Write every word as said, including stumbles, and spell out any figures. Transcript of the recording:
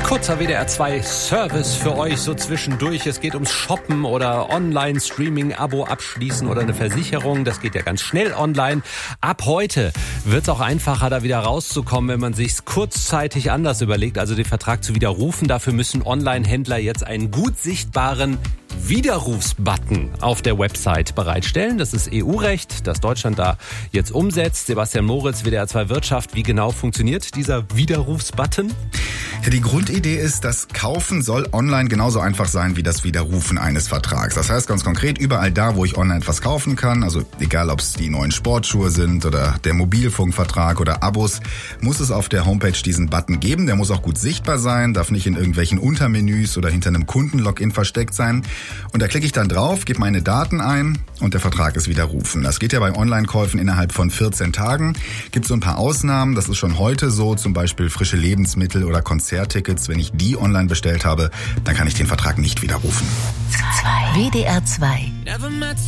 Kurzer W D R zwei Service für euch so zwischendurch. Es geht ums Shoppen oder Online-Streaming-Abo abschließen oder eine Versicherung. Das geht ja ganz schnell online. Ab heute wird es auch einfacher, da wieder rauszukommen, wenn man sich kurzzeitig anders überlegt, also den Vertrag zu widerrufen. Dafür müssen Online-Händler jetzt einen gut sichtbaren Widerrufsbutton auf der Website bereitstellen. Das ist E U-Recht, das Deutschland da jetzt umsetzt. Sebastian Moritz, W D R zwei Wirtschaft. Wie genau funktioniert dieser Widerrufsbutton? Ja, die Grundidee ist, das Kaufen soll online genauso einfach sein wie das Widerrufen eines Vertrags. Das heißt ganz konkret, überall da, wo ich online etwas kaufen kann, also egal ob es die neuen Sportschuhe sind oder der Mobilfunkvertrag oder Abos, muss es auf der Homepage diesen Button geben. Der muss auch gut sichtbar sein, darf nicht in irgendwelchen Untermenüs oder hinter einem Kundenlogin versteckt sein. Und da klicke ich dann drauf, gebe meine Daten ein und der Vertrag ist widerrufen. Das geht ja bei Online-Käufen innerhalb von vierzehn Tagen. Gibt so ein paar Ausnahmen, das ist schon heute so, zum Beispiel frische Lebensmittel oder Konzerttickets. Wenn ich die online bestellt habe, dann kann ich den Vertrag nicht widerrufen. W D R zwei